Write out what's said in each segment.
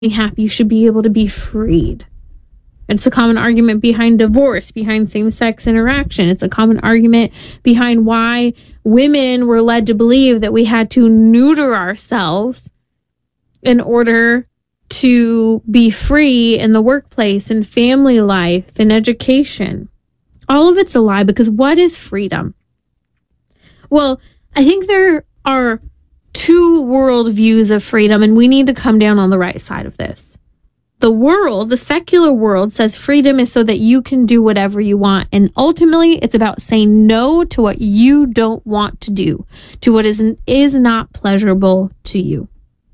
happy, you should be able to be freed. It's a common argument behind divorce, behind same-sex interaction. It's a common argument behind why women were led to believe that we had to neuter ourselves in order to be free in the workplace and family life and education. All of it's a lie, because what is freedom? Well, I think there are two worldviews of freedom, and we need to come down on the right side of this. The secular world, says freedom is so that you can do whatever you want. And ultimately, it's about saying no to what you don't want to do, to what is not pleasurable to you.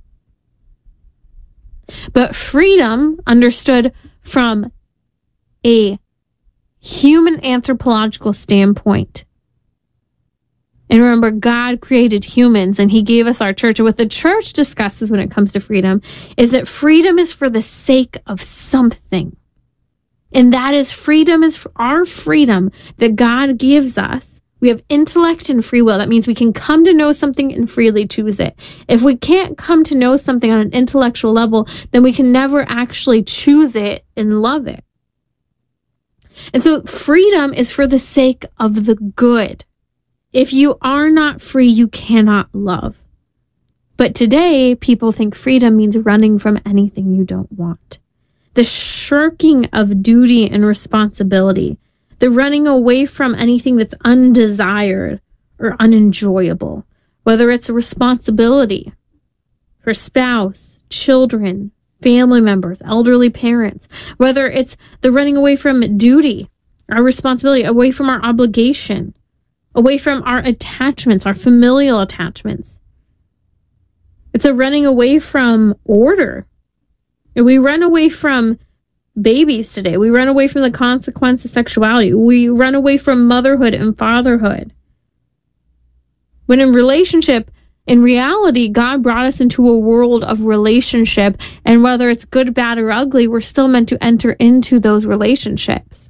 But freedom, understood from a human anthropological standpoint, and remember, God created humans and he gave us our church. And what the church discusses when it comes to freedom is that freedom is for the sake of something. And that is freedom is our freedom that God gives us. We have intellect and free will. That means we can come to know something and freely choose it. If we can't come to know something on an intellectual level, then we can never actually choose it and love it. And so freedom is for the sake of the good. If you are not free, you cannot love. But today, people think freedom means running from anything you don't want. The shirking of duty and responsibility. The running away from anything that's undesired or unenjoyable. Whether it's a responsibility for spouse, children, family members, elderly parents. Whether it's the running away from duty, our responsibility, away from our obligation. Away from our attachments, our familial attachments. It's a running away from order. And we run away from babies today. We run away from the consequence of sexuality. We run away from motherhood and fatherhood. When in reality, God brought us into a world of relationship. And whether it's good, bad, or ugly, we're still meant to enter into those relationships.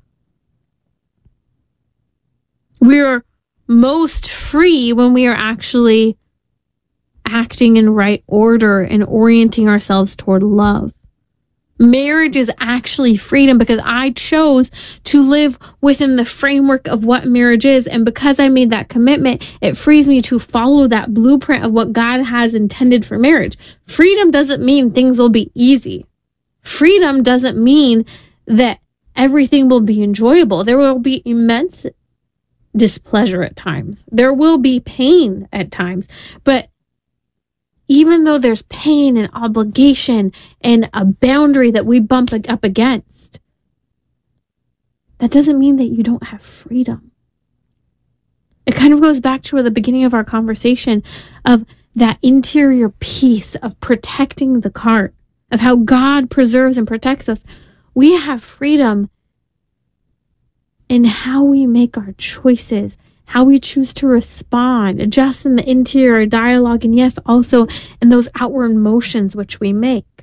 We're most free when we are actually acting in right order and orienting ourselves toward love. Marriage is actually freedom because I chose to live within the framework of what marriage is. And because I made that commitment, it frees me to follow that blueprint of what God has intended for marriage. Freedom doesn't mean things will be easy. Freedom doesn't mean that everything will be enjoyable. There will be immense displeasure at times. There will be pain at times. But even though there's pain and obligation and a boundary that we bump up against, that doesn't mean that you don't have freedom. It kind of goes back to the beginning of our conversation of that interior peace of protecting the cart, of how God preserves and protects us. We have freedom in how we make our choices, how we choose to respond, just in the interior dialogue, and yes, also in those outward motions which we make.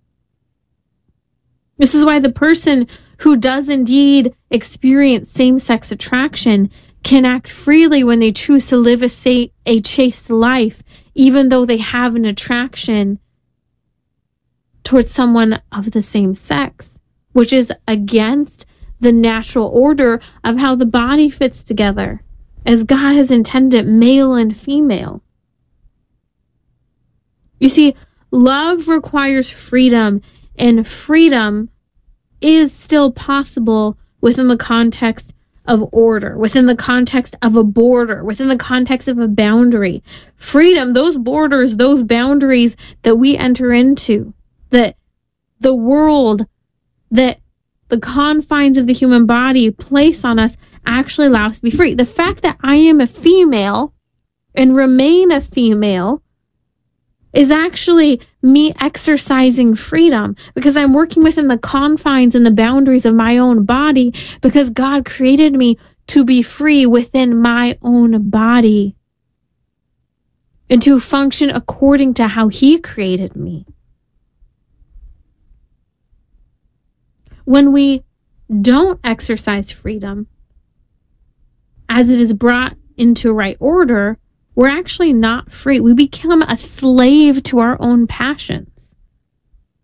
This is why the person who does indeed experience same-sex attraction can act freely when they choose to live a chaste life, even though they have an attraction towards someone of the same sex, which is against the natural order of how the body fits together, as God has intended, male and female. You see, love requires freedom, and freedom is still possible within the context of order, within the context of a border, within the context of a boundary. Freedom, those borders, those boundaries that we enter into, that the world, that the confines of the human body place on us, actually allow us to be free. The fact that I am a female and remain a female is actually me exercising freedom, because I'm working within the confines and the boundaries of my own body, because God created me to be free within my own body and to function according to how He created me. When we don't exercise freedom as it is brought into right order, we're actually not free. We become a slave to our own passions.